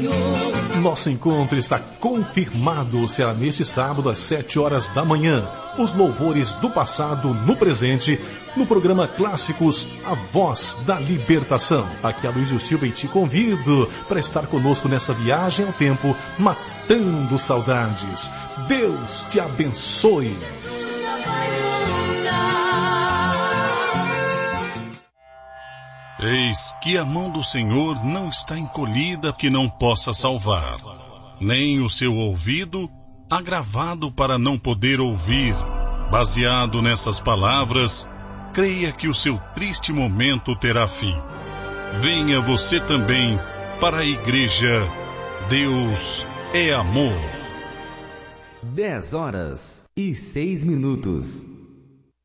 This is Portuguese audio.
Nosso encontro está confirmado. Será neste sábado às 7 horas da manhã. Os louvores do passado no presente, no programa Clássicos, a Voz da Libertação. Aqui é Aloysio Silva e te convido para estar conosco nessa viagem ao tempo, matando saudades. Deus te abençoe. Eis que a mão do Senhor não está encolhida que não possa salvar, nem o seu ouvido agravado para não poder ouvir. Baseado nessas palavras, creia que o seu triste momento terá fim. Venha você também para a igreja. Deus é amor. 10 horas e 6 minutos.